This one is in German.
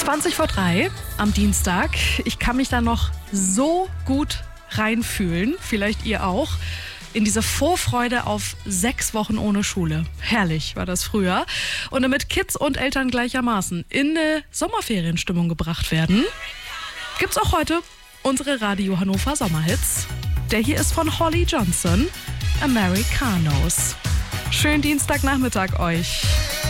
3:20 am Dienstag. Ich kann mich da noch so gut reinfühlen, vielleicht ihr auch, in diese Vorfreude auf 6 Wochen ohne Schule. Herrlich war das früher. Und damit Kids und Eltern gleichermaßen in eine Sommerferienstimmung gebracht werden, gibt's auch heute unsere Radio Hannover Sommerhits. Der hier ist von Holly Johnson, Americanos. Schönen Dienstagnachmittag euch.